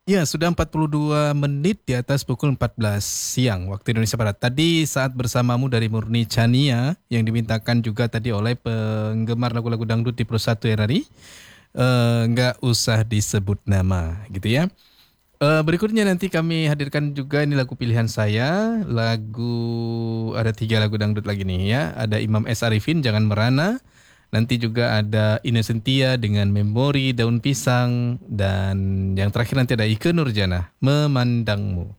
Ya, sudah 42 menit di atas pukul 14 siang waktu Indonesia Barat. Tadi saat bersamamu dari Murni Chania yang dimintakan juga tadi oleh penggemar lagu-lagu dangdut di Plus 1 RRI. Nggak usah disebut nama gitu ya. Berikutnya nanti kami hadirkan juga ini lagu pilihan saya. Ada 3 lagu dangdut lagi nih ya. Ada Imam S. Arifin, Jangan Merana. Nanti juga ada Innocentia dengan Memori, Daun Pisang. Dan yang terakhir nanti ada Ikke Nurjana, Memandangmu.